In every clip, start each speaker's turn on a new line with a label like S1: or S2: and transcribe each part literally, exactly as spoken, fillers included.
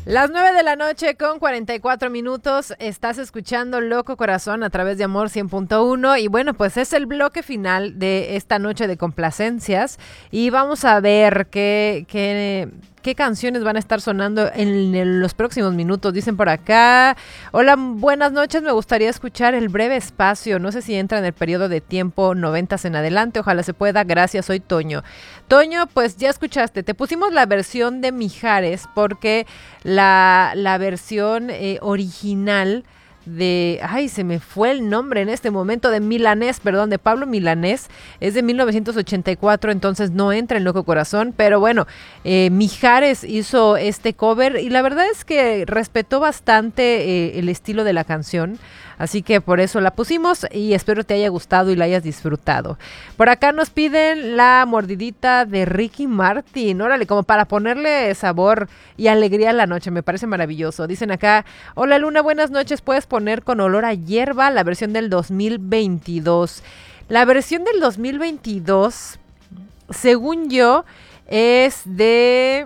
S1: Las nueve de la noche con cuarenta y cuatro minutos, estás escuchando Loco Corazón a través de Amor cien punto uno y bueno, pues es el bloque final de esta noche de complacencias y vamos a ver qué, qué, qué canciones van a estar sonando en, en los próximos minutos. Dicen por acá, hola, buenas noches, me gustaría escuchar El Breve Espacio, no sé si entra en el periodo de tiempo noventas en adelante, ojalá se pueda, gracias, soy Toño. Toño, pues ya escuchaste, te pusimos la versión de Mijares porque la, la versión eh, original de, ay, se me fue el nombre en este momento, de Milanés, perdón, de Pablo Milanés, es de mil novecientos ochenta y cuatro, entonces no entra en Loco Corazón, pero bueno, eh, Mijares hizo este cover y la verdad es que respetó bastante eh, el estilo de la canción, así que por eso la pusimos y espero te haya gustado y la hayas disfrutado. Por acá nos piden la mordidita de Ricky Martin, órale, como para ponerle sabor y alegría a la noche, me parece maravilloso. Dicen acá, hola Luna, buenas noches, puedes poner Con Olor a Hierba, la versión del dos mil veintidós. La versión del dos mil veintidós, según yo, es de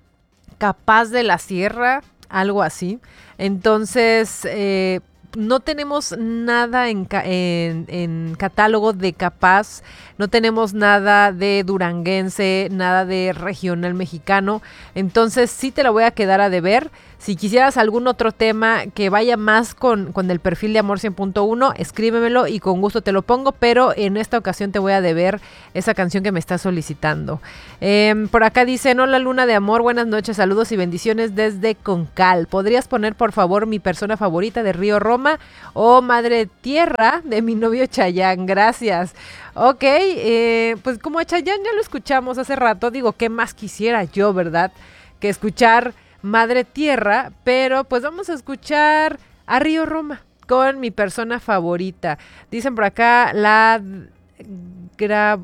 S1: Capaz de la Sierra, algo así. Entonces, eh, no tenemos nada en, ca- en, en catálogo de Capaz, no tenemos nada de duranguense, nada de regional mexicano, entonces sí te la voy a quedar a deber. Si quisieras algún otro tema que vaya más con, con el perfil de Amor cien punto uno, escríbemelo y con gusto te lo pongo, pero en esta ocasión te voy a deber esa canción que me estás solicitando. Eh, por acá dicen, hola Luna de Amor, buenas noches, saludos y bendiciones desde Concal. ¿Podrías poner por favor Mi Persona Favorita de Río Roma o Madre Tierra de mi novio Chayán? Gracias. Ok, eh, pues como a Chayán ya lo escuchamos hace rato, digo, ¿qué más quisiera yo, verdad? Que escuchar Madre Tierra, pero pues vamos a escuchar a Río Roma con Mi Persona Favorita. Dicen por acá la gra...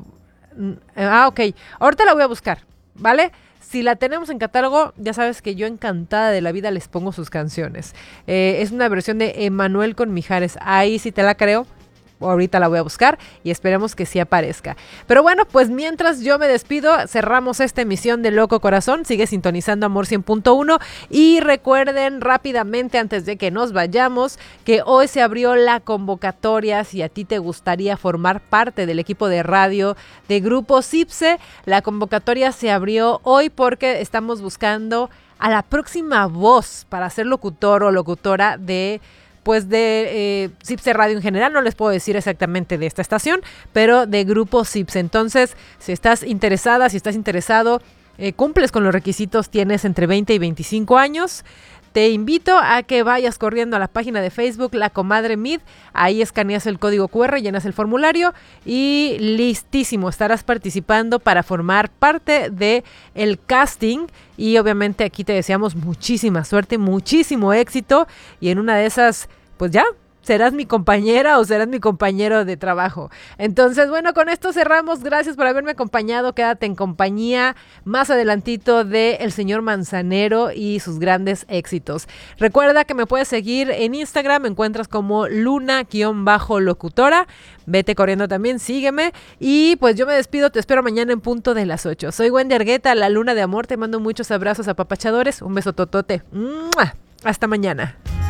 S1: Ah, ok, ahorita la voy a buscar, ¿vale? Si la tenemos en catálogo, ya sabes que yo encantada de la vida les pongo sus canciones. Eh, es una versión de Emanuel con Mijares, ahí sí te la creo. Ahorita la voy a buscar y esperemos que sí aparezca. Pero bueno, pues mientras yo me despido, cerramos esta emisión de Loco Corazón. Sigue sintonizando Amor cien punto uno y recuerden rápidamente antes de que nos vayamos que hoy se abrió la convocatoria. Si a ti te gustaría formar parte del equipo de radio de Grupo Cipse, la convocatoria se abrió hoy porque estamos buscando a la próxima voz para ser locutor o locutora de pues de eh, Cipse Radio en general, no les puedo decir exactamente de esta estación, pero de Grupo Cipse. Entonces, si estás interesada, si estás interesado, eh, cumples con los requisitos, tienes entre veinte y veinticinco años, te invito a que vayas corriendo a la página de Facebook La Comadre Mid, ahí escaneas el código cu erre, llenas el formulario y listísimo, estarás participando para formar parte de el casting y obviamente aquí te deseamos muchísima suerte, muchísimo éxito y en una de esas, pues ya, serás mi compañera o serás mi compañero de trabajo. Entonces, bueno, con esto cerramos. Gracias por haberme acompañado. Quédate en compañía más adelantito de El Señor Manzanero y sus grandes éxitos. Recuerda que me puedes seguir en Instagram. Me encuentras como Luna-locutora. Vete corriendo también, sígueme. Y pues yo me despido. Te espero mañana en punto de las ocho. Soy Wendy Argueta, la Luna de Amor. Te mando muchos abrazos apapachadores. Un beso totote. ¡Mua! Hasta mañana.